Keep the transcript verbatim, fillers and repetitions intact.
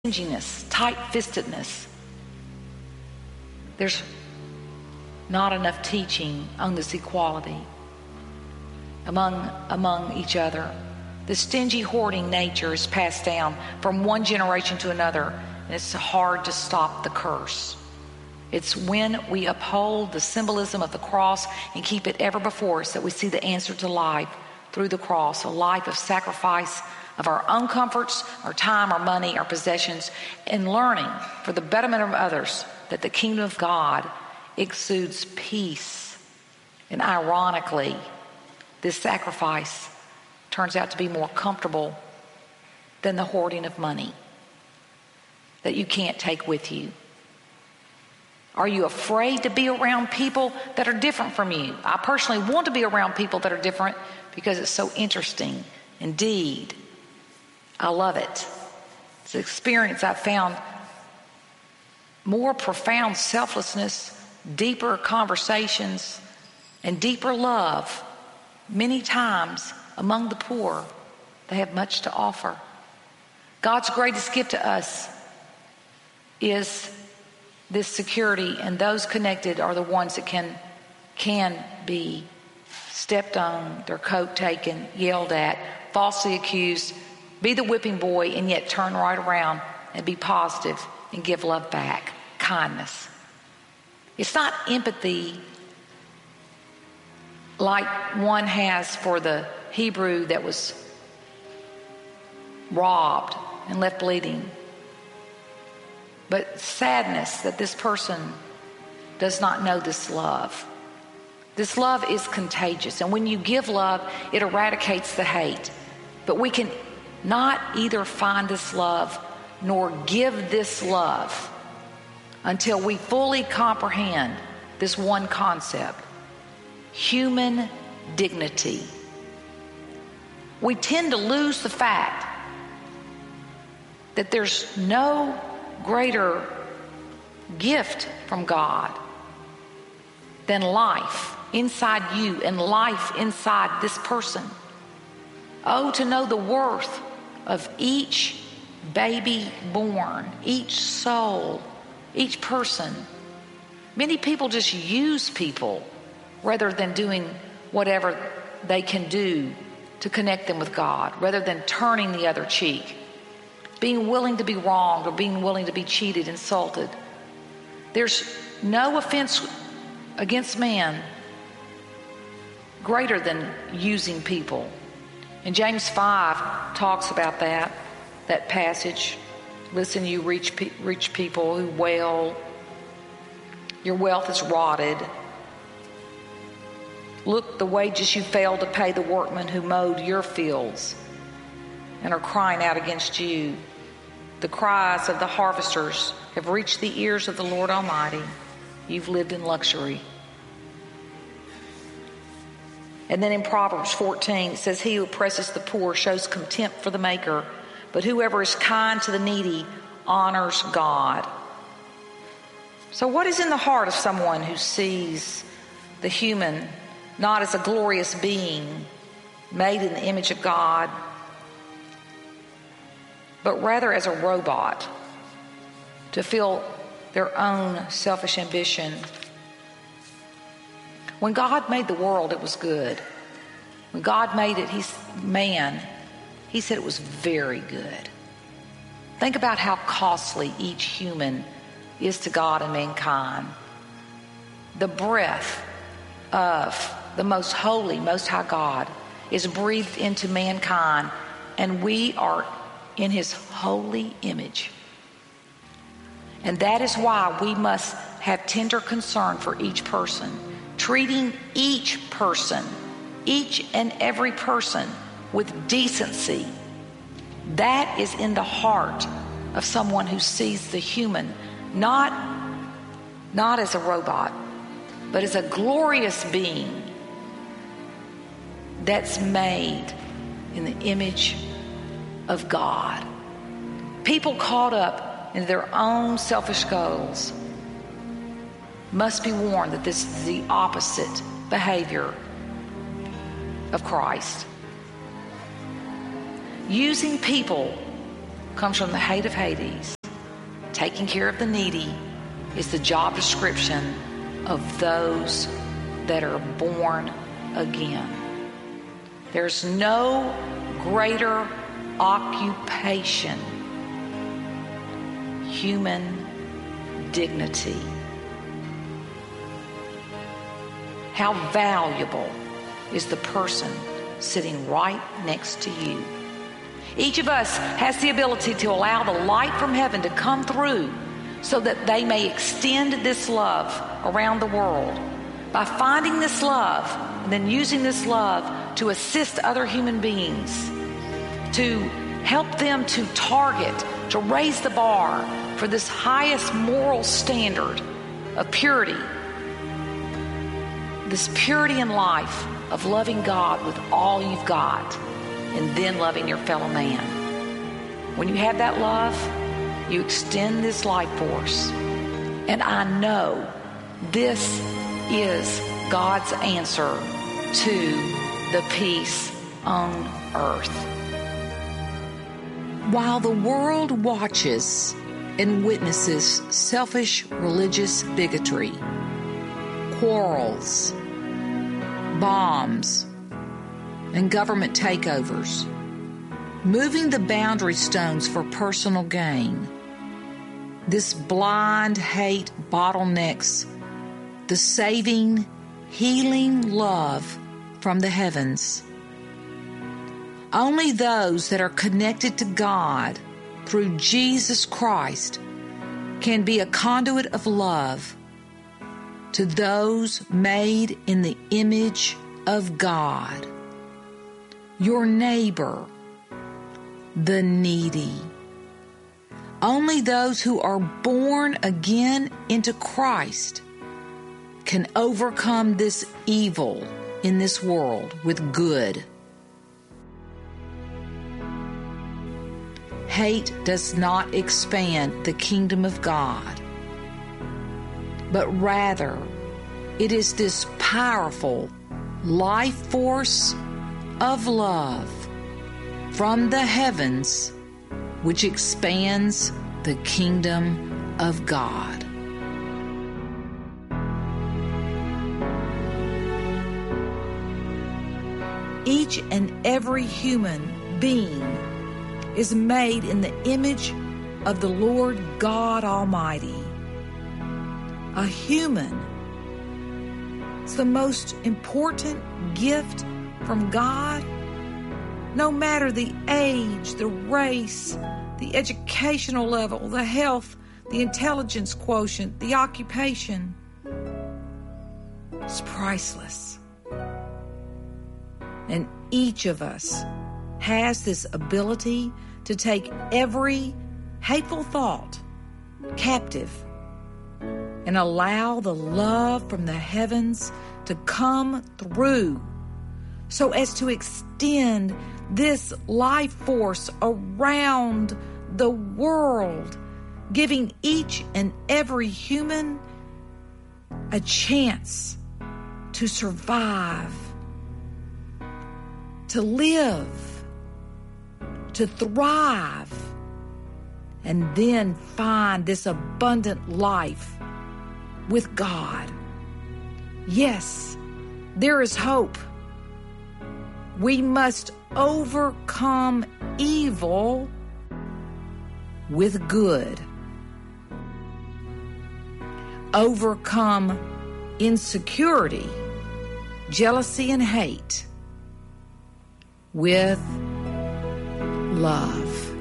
stinginess, tight-fistedness. There's not enough teaching on this equality among, among each other. The stingy, hoarding nature is passed down from one generation to another, and it's hard to stop the curse. It's when we uphold the symbolism of the cross and keep it ever before us that we see the answer to life through the cross, a life of sacrifice of our own comforts, our time, our money, our possessions, and learning for the betterment of others that the kingdom of God exudes peace. And ironically, this sacrifice turns out to be more comfortable than the hoarding of money that you can't take with you. Are you afraid to be around people that are different from you? I personally want to be around people that are different because it's so interesting. Indeed, I love it. It's an experience I've found more profound selflessness, deeper conversations, and deeper love many times among the poor. They have much to offer. God's greatest gift to us is this security, and those connected are the ones that can can be stepped on, their coat taken, yelled at, falsely accused, be the whipping boy, and yet turn right around and be positive and give love back, kindness. It's not empathy like one has for the Hebrew that was robbed and left bleeding, but sadness that this person does not know this love. This love is contagious, and when you give love, it eradicates the hate. But we can not either find this love nor give this love until we fully comprehend this one concept: human dignity. We tend to lose the fact that there's no greater gift from God than life inside you and life inside this person. Oh, to know the worth of each baby born, each soul, each person. Many people just use people rather than doing whatever they can do to connect them with God, rather than turning the other cheek, being willing to be wronged or being willing to be cheated, insulted. There's no offense against man greater than using people. And James five talks about that, that passage. Listen, you rich, rich people who wail, your wealth is rotted. Look, the wages you failed to pay the workmen who mowed your fields and are crying out against you. The cries of the harvesters have reached the ears of the Lord Almighty. You've lived in luxury. And then in Proverbs fourteen, it says, he who oppresses the poor shows contempt for the Maker, but whoever is kind to the needy honors God. So what is in the heart of someone who sees the human not as a glorious being made in the image of God, but rather as a robot to fill their own selfish ambition? When God made the world, it was good. When God made it, he's man, he said it was very good. Think about how costly each human is to God and mankind. The breath of the most holy, most high God is breathed into mankind, and we are in his holy image. And that is why we must have tender concern for each person, treating each person, each and every person with decency. That is in the heart of someone who sees the human, not, not as a robot, but as a glorious being that's made in the image of God. People caught up in their own selfish goals must be warned that this is the opposite behavior of Christ. Using people comes from the hate of Hades. taking care of the needy is the job description of those that are born again. There's no greater occupation, human dignity. How valuable is the person sitting right next to you? Each of us has the ability to allow the light from heaven to come through so that they may extend this love around the world. By finding this love and then using this love to assist other human beings, to help them to target, to raise the bar for this highest moral standard of purity, this purity in life of loving God with all you've got and then loving your fellow man. When you have that love, you extend this life force. And I know this is God's answer to the peace on earth. While the world watches and witnesses selfish religious bigotry, quarrels, bombs, and government takeovers, moving the boundary stones for personal gain, this blind hate bottlenecks the saving, healing love from the heavens. Only those that are connected to God through Jesus Christ can be a conduit of love to those made in the image of God. Your neighbor, the needy. Only those who are born again into Christ can overcome this evil in this world with good. Hate does not expand the kingdom of God, but rather it is this powerful life force of love from the heavens which expands the kingdom of God. Each and every human being is made in the image of the Lord God Almighty. A human is the most important gift from God. No matter the age, the race, the educational level, the health, the intelligence quotient, the occupation, it's priceless. And each of us has this ability to take every hateful thought captive and allow the love from the heavens to come through so as to extend this life force around the world, giving each and every human a chance to survive, to live, to thrive, and then find this abundant life with God. Yes, there is hope. We must overcome evil with good. Overcome insecurity, jealousy, and hate with love.